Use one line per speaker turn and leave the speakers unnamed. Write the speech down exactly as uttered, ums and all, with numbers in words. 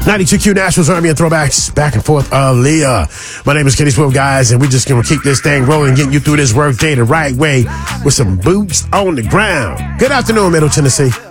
ninety-two Q Nationals Army and Throwbacks, back and forth, Aaliyah. My name is Kenny Swift, guys, and we're just going to keep this thing rolling, getting you through this work day the right way with some boots on the ground. Good afternoon, Middle Tennessee.